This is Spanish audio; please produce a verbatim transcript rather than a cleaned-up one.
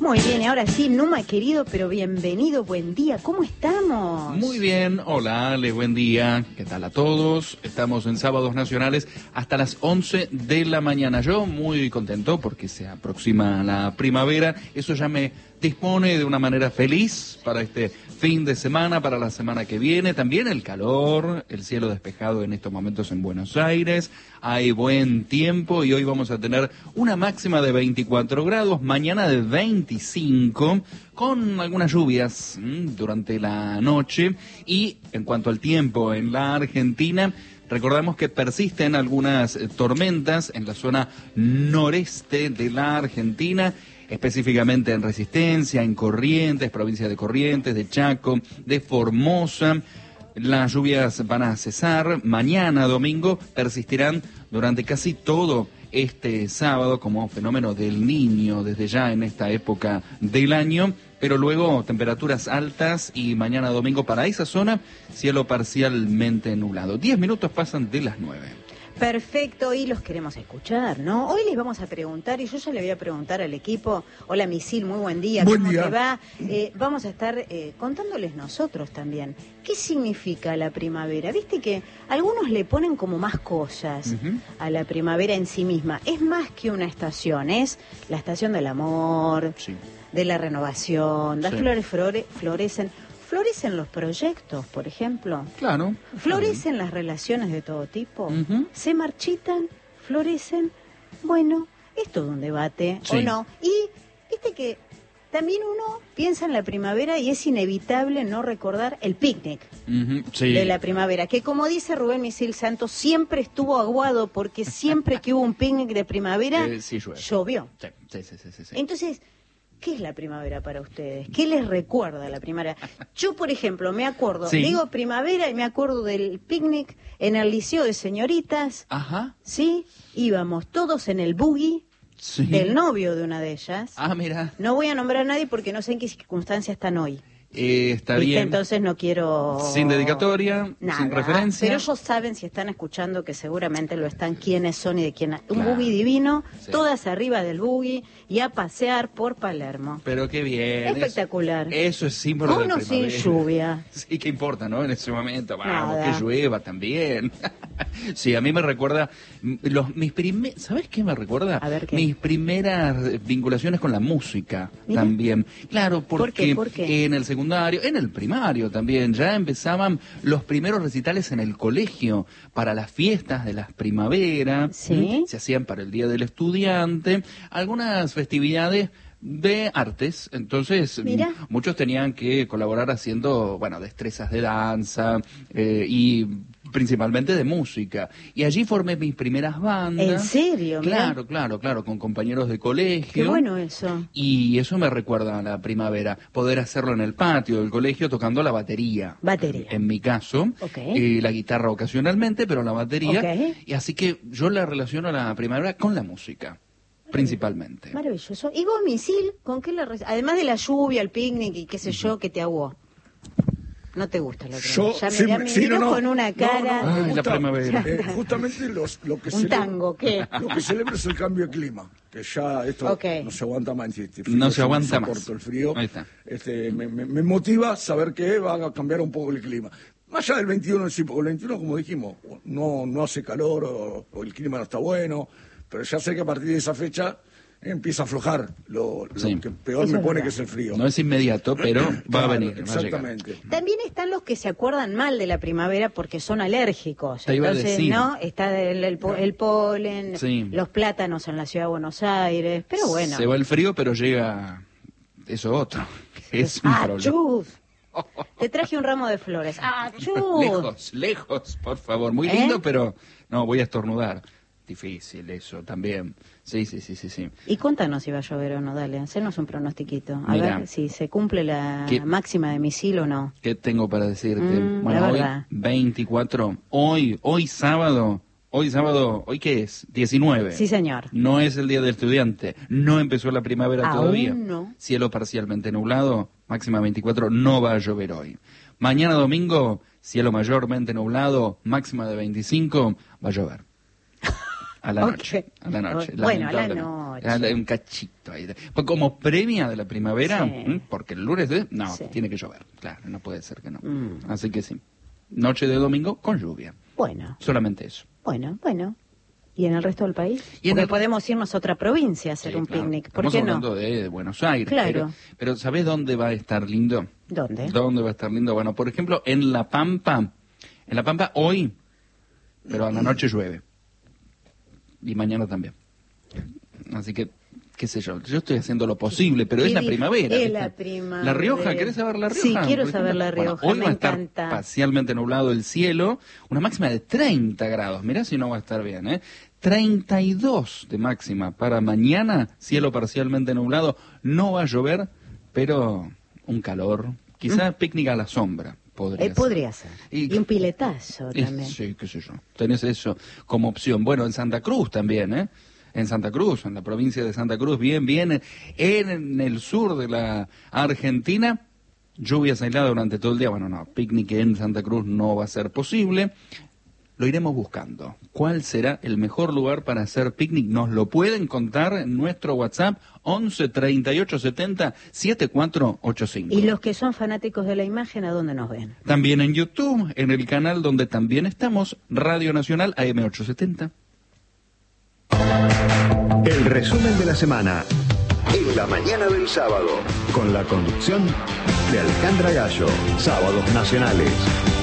Muy bien, y ahora sí, Numa querido, pero bienvenido, buen día, ¿cómo estamos? Muy bien, hola Ale, buen día, ¿qué tal a todos? Estamos en Sábados Nacionales hasta las once de la mañana. Yo muy contento porque se aproxima la primavera, eso ya me dispone de una manera feliz para este fin de semana, para la semana que viene. También el calor, el cielo despejado en estos momentos en Buenos Aires, hay buen tiempo y hoy vamos a tener una máxima de veinticuatro grados, mañana de veinticinco, con algunas lluvias mmm, durante la noche. Y en cuanto al tiempo en la Argentina, recordamos que persisten algunas eh, tormentas en la zona noreste de la Argentina, específicamente en Resistencia, en Corrientes, provincia de Corrientes, de Chaco, de Formosa. Las lluvias van a cesar, mañana domingo persistirán durante casi todo este sábado como fenómeno del Niño desde ya en esta época del año, pero luego temperaturas altas y mañana domingo para esa zona cielo parcialmente nublado. Diez minutos pasan de las nueve. Perfecto, y los queremos escuchar, ¿no? Hoy les vamos a preguntar, y yo ya le voy a preguntar al equipo, hola Misil, muy buen día, buen ¿cómo día. te va? Eh, vamos a estar eh, contándoles nosotros también, ¿qué significa la primavera? Viste que algunos le ponen como más cosas uh-huh. a la primavera en sí misma, es más que una estación, es la estación del amor, sí. de la renovación, las sí. flores flore, florecen. ¿Florecen los proyectos, por ejemplo? Claro. ¿Florecen uh-huh. las relaciones de todo tipo? Uh-huh. ¿Se marchitan? ¿Florecen? Bueno, es todo un debate, sí. ¿o no? Y viste que también uno piensa en la primavera y es inevitable no recordar el picnic uh-huh. sí. de la primavera, que como dice Rubén Misil Santos, siempre estuvo aguado porque siempre que hubo un picnic de primavera, eh, sí, llovió. Sí. Sí, sí, sí, sí, sí. Entonces, ¿qué es la primavera para ustedes? ¿Qué les recuerda la primavera? Yo, por ejemplo, me acuerdo, sí. digo primavera y me acuerdo del picnic en el Liceo de Señoritas. Ajá. Sí, íbamos todos en el buggy sí. del novio de una de ellas. Ah, mira. No voy a nombrar a nadie porque no sé en qué circunstancias están hoy. Eh, está ¿Viste? bien. Entonces no quiero... Sin dedicatoria, nada, sin referencia. Pero ellos saben, si están escuchando, que seguramente lo están, quiénes son y de quién... Un claro. buggy divino, sí. todas arriba del buggy y a pasear por Palermo. Pero qué bien. Espectacular. Eso, eso es símbolo Uno de la primavera. sin lluvia. Sí, ¿qué importa, no? En ese momento, vamos, nada. que llueva también. Sí, a mí me recuerda... Los, mis primer, ¿sabes qué me recuerda? A ver, ¿qué? Mis primeras vinculaciones con la música. ¿Mira? También. Claro, porque ¿Por qué? ¿Por qué? en el secundario, en el primario también, ya empezaban los primeros recitales en el colegio para las fiestas de las primaveras. ¿Sí? Se hacían para el Día del Estudiante, algunas festividades de artes, entonces Mira. muchos tenían que colaborar haciendo, bueno, destrezas de danza eh, y principalmente de música. Y allí formé mis primeras bandas. ¿En serio? Claro, Mirá. claro, claro, con compañeros de colegio. Qué bueno eso. Y eso me recuerda a la primavera, poder hacerlo en el patio del colegio tocando la batería. Batería. En, en mi caso, okay. eh, la guitarra ocasionalmente, pero la batería. Okay. Y así que yo la relaciono a la primavera con la música. Principalmente. Maravilloso. ¿Y vos, Misil, con qué la re... además de la lluvia, el picnic y qué sé yo, que te aguó? No te gusta la primavera. Yo, ya sí, me, me sí, no, no. con una cara. No, no, Ay, la primavera. Eh, justamente los, lo que un celebra, tango, ¿qué? Lo que celebra es el cambio de clima, que ya esto okay. no se aguanta más. Este frío, no se aguanta no más. El frío. Ahí está. Este, me, me, me motiva saber que va a cambiar un poco el clima. Más allá del veintiuno en sí, porque el veintiuno, como dijimos, no, no hace calor o, o el clima no está bueno, pero ya sé que a partir de esa fecha empieza a aflojar lo, lo sí. que peor Eso me es pone verdad. que es el frío. No es inmediato, pero va claro, a venir. Exactamente. Va a llegar. También están los que se acuerdan mal de la primavera porque son alérgicos. Te iba a Entonces, decir. ¿no? Está el, el, el polen, sí. los plátanos en la ciudad de Buenos Aires, pero bueno. Se va el frío, pero llega eso otro, que es un ¡Ah, problema. chus! Te traje un ramo de flores. ¡Ah, chus! Lejos, lejos, por favor. Muy ¿Eh? lindo, pero no, voy a estornudar. Difícil eso también. Sí, sí, sí, sí, sí. Y contanos si va a llover o no, dale, hacenos un pronostiquito. A Mirá, ver si se cumple la ¿qué, máxima de Misil o no. ¿Qué tengo para decirte? Mm, bueno, la hoy verdad. veinticuatro, hoy, hoy sábado, hoy sábado, ¿hoy qué es? diecinueve. Sí, señor. No es el Día del Estudiante, no empezó la primavera Aún todavía. no. Cielo parcialmente nublado, máxima veinticuatro, no va a llover hoy. Mañana domingo, cielo mayormente nublado, máxima de veinticinco, va a llover. A la Ok. noche, a la noche. Bueno, a la lamentablemente. noche. Un cachito ahí. Pues como premia de la primavera, Sí. ¿m? Porque el lunes, de, no, Sí. tiene que llover. Claro, no puede ser que no. Mm. Así que sí. Noche de domingo con lluvia. Bueno, Solamente eso. bueno, bueno. ¿Y en el resto del país? Y en Porque el- podemos irnos a otra provincia a hacer Sí, un claro. picnic. ¿Por Estamos qué no? hablando de, de Buenos Aires. Claro. Pero, pero ¿sabés dónde va a estar lindo? ¿Dónde? ¿Dónde va a estar lindo? Bueno, por ejemplo, en La Pampa. En La Pampa hoy, pero a la noche llueve. Y mañana también. Así que, qué sé yo, yo estoy haciendo lo posible, pero ¿Qué es la di- primavera. es ¿viste? la primavera. La Rioja, ¿querés saber La Rioja? Sí, quiero por saber ejemplo? La Bueno, Rioja, hoy me va a estar encanta. parcialmente nublado el cielo, una máxima de treinta grados. Mirá si no va a estar bien, ¿eh? treinta y dos de máxima para mañana, cielo parcialmente nublado, no va a llover, pero un calor, quizás picnic a la sombra. Podría Eh, ser. podría ser. Y- Y, un piletazo Y- también. Sí, qué sé yo. Tenés eso como opción. Bueno, en Santa Cruz también, ¿eh? En Santa Cruz, en la provincia de Santa Cruz, bien, bien. En el sur de la Argentina, lluvias aisladas durante todo el día. Bueno, no, picnic en Santa Cruz no va a ser posible. Lo iremos buscando. ¿Cuál será el mejor lugar para hacer picnic? Nos lo pueden contar en nuestro WhatsApp once treinta y ocho setenta setenta y cuatro ochenta y cinco. Y los que son fanáticos de la imagen, ¿a dónde nos ven? También en YouTube, en el canal donde también estamos, Radio Nacional A M ochocientos setenta. El resumen de la semana en la mañana del sábado, con la conducción de Alejandra Gallo, Sábados Nacionales.